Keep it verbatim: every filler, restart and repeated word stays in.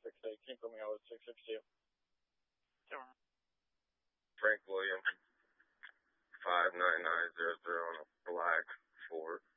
six eight. Can you put me out with six six two? Sure. Frank Williams, five nine nine zero zero on a black Ford.